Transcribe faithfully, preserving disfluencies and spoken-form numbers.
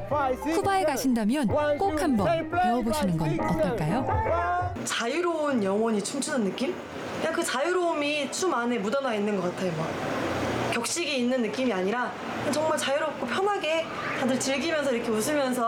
쿠바에 가신다면 꼭 한번 배워보시는 건 어떨까요? 자유로운 영혼이 춤추는 느낌? 그냥 그 자유로움이 춤 안에 묻어나 있는 것 같아요. 막 격식이 있는 느낌이 아니라 정말 자유롭고 편하게 다들 즐기면서 이렇게 웃으면서